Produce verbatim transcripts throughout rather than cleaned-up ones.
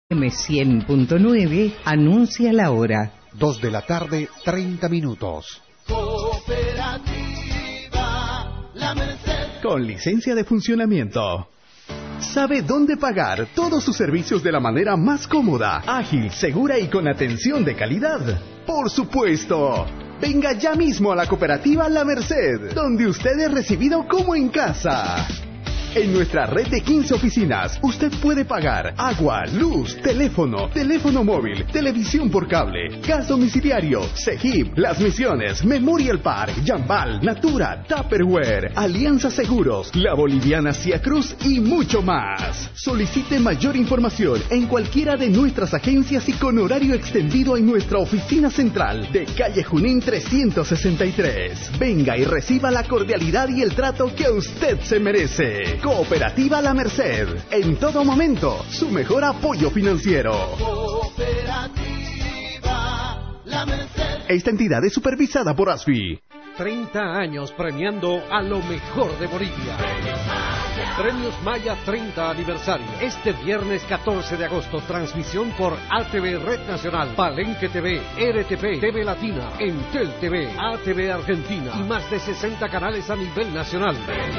eme cien punto nueve anuncia la hora. Dos de la tarde, treinta minutos. Cooperativa La Merced. Con licencia de funcionamiento. Sabe dónde pagar todos sus servicios de la manera más cómoda, ágil, segura y con atención de calidad. Por supuesto. Venga ya mismo a la cooperativa La Merced, donde usted es recibido como en casa. En nuestra red de quince oficinas, usted puede pagar agua, luz, teléfono, teléfono móvil, televisión por cable, gas domiciliario, Segip, Las Misiones, Memorial Park, Jambal, Natura, Tupperware, Alianza Seguros, La Boliviana Cia Cruz y mucho más. Solicite mayor información en cualquiera de nuestras agencias y con horario extendido en nuestra oficina central de calle Junín trescientos sesenta y tres. Venga y reciba la cordialidad y el trato que usted se merece. Cooperativa La Merced, en todo momento, su mejor apoyo financiero. Cooperativa La Merced. Esta entidad es supervisada por ASFI. treinta años premiando a lo mejor de Bolivia. Premios Maya treinta aniversario. Este viernes catorce de agosto, transmisión por A T V Red Nacional, Palenque T V, R T P, T V Latina, Entel T V, A T V Argentina y más de sesenta canales a nivel nacional.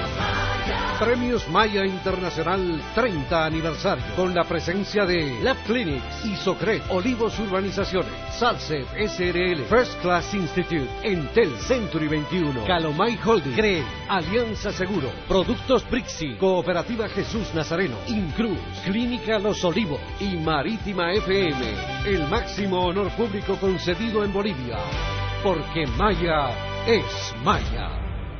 Premios Maya Internacional treinta aniversario, con la presencia de Lab Clinics, Isocred, Olivos Urbanizaciones, Salsef S R L, First Class Institute, Entel Century veintiuno, Calomay Holding, CRE, Alianza Seguro, Productos Brixi, Cooperativa Jesús Nazareno, Incruz, Clínica Los Olivos y Marítima F M. El máximo honor público concedido en Bolivia, porque Maya es Maya.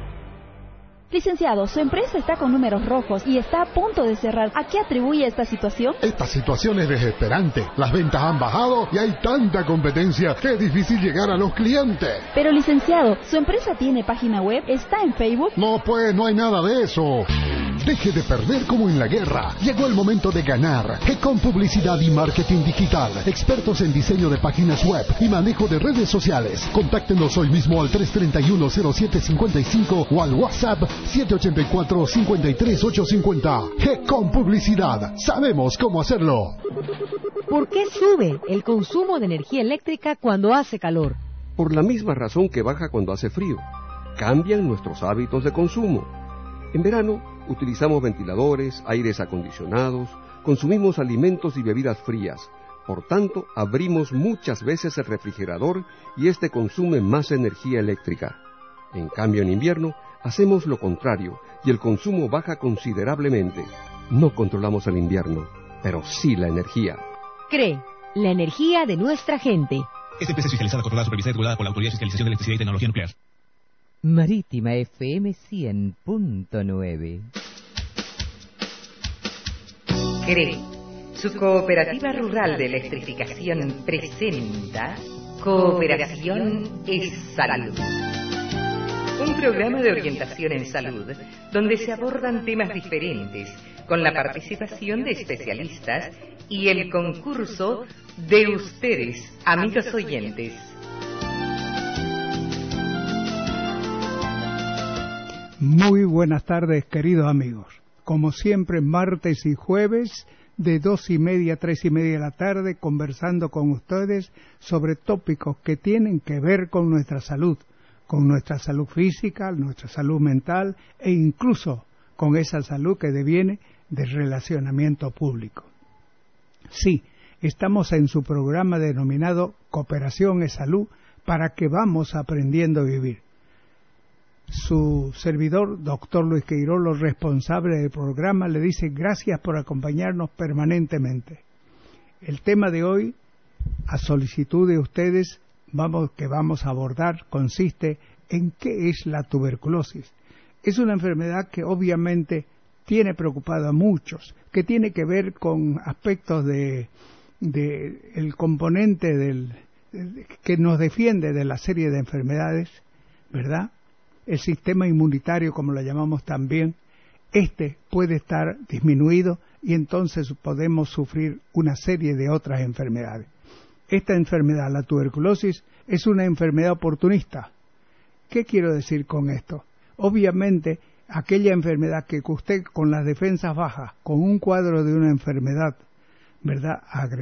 Licenciado, su empresa está con números rojos y está a punto de cerrar. ¿A qué atribuye esta situación? Esta situación es desesperante. Las ventas han bajado y hay tanta competencia que es difícil llegar a los clientes. Pero, licenciado, ¿su empresa tiene página web? ¿Está en Facebook? No, pues, no hay nada de eso. Deje de perder como en la guerra. Llegó el momento de ganar. G-Com Publicidad y Marketing Digital. Expertos en diseño de páginas web y manejo de redes sociales. Contáctenos hoy mismo al tres tres uno, cero siete cinco cinco o al WhatsApp siete ocho cuatro, cinco tres ocho cinco cero. G-Com Publicidad. Sabemos cómo hacerlo. ¿Por qué sube el consumo de energía eléctrica cuando hace calor? Por la misma razón que baja cuando hace frío. Cambian nuestros hábitos de consumo. En verano, utilizamos ventiladores, aires acondicionados, consumimos alimentos y bebidas frías. Por tanto, abrimos muchas veces el refrigerador y este consume más energía eléctrica. En cambio, en invierno, hacemos lo contrario y el consumo baja considerablemente. No controlamos el invierno, pero sí la energía. CRE, la energía de nuestra gente. Esta empresa es fiscalizada, controlada, supervisada y regulada por la Autoridad de Fiscalización de Electricidad y Tecnología Nuclear. Marítima F M cien punto nueve. CRE, su cooperativa rural de electrificación, presenta Cooperación es Salud. Un programa de orientación en salud donde se abordan temas diferentes con la participación de especialistas y el concurso de ustedes, amigos oyentes. Muy buenas tardes, queridos amigos. Como siempre, martes y jueves, de dos y media a tres y media de la tarde, conversando con ustedes sobre tópicos que tienen que ver con nuestra salud, con nuestra salud física, nuestra salud mental e incluso con esa salud que deviene del relacionamiento público. Sí, estamos en su programa denominado Cooperación es Salud, para que vamos aprendiendo a vivir. Su servidor, doctor Luis Queiroz, responsable del programa, le dice gracias por acompañarnos permanentemente. El tema de hoy, a solicitud de ustedes, vamos, que vamos a abordar, consiste en qué es la tuberculosis. Es una enfermedad que obviamente tiene preocupado a muchos, que tiene que ver con aspectos de, de el componente del, de, que nos defiende de la serie de enfermedades, ¿verdad? El sistema inmunitario, como lo llamamos también, este puede estar disminuido y entonces podemos sufrir una serie de otras enfermedades. Esta enfermedad, la tuberculosis, es una enfermedad oportunista. ¿Qué quiero decir con esto? Obviamente, aquella enfermedad que usted con las defensas bajas, con un cuadro de una enfermedad, ¿verdad?,